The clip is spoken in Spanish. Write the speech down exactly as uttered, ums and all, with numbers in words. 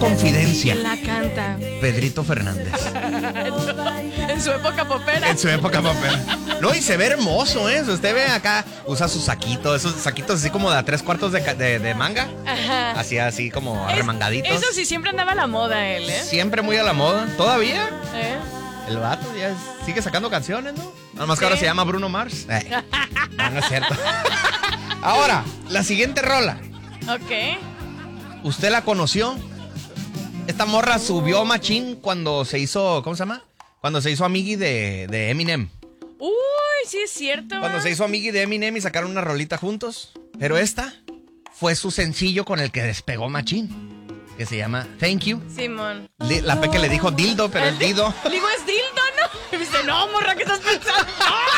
Confidencia. La canta. Pedrito Fernández. En su época popera. En su época popera. No, y se ve hermoso, ¿eh? Si usted ve acá, usa sus saquitos, esos saquitos así como de a tres cuartos de, de, de manga. Ajá. Así, así como Es- arremangaditos. Eso sí, siempre andaba a la moda él, ¿eh? Siempre muy a la moda. ¿Todavía? ¿Eh? El vato ya es- sigue sacando canciones, ¿no? Nada más que Sí. ahora se llama Bruno Mars. Eh, no, no es cierto. Ahora, la siguiente rola. Ok. ¿Usted la conoció? Esta morra subió machín cuando se hizo, ¿cómo se llama? Cuando se hizo amigui de, de Eminem. Uy, sí es cierto. Cuando se hizo amigui de Eminem y sacaron una rolita juntos. Pero esta fue su sencillo con el que despegó machín, que se llama Thank You. Simón. Li- La Peque le dijo dildo, pero es Dido. Digo, es dildo, ¿no? Y me dice, no, morra, ¿qué estás pensando?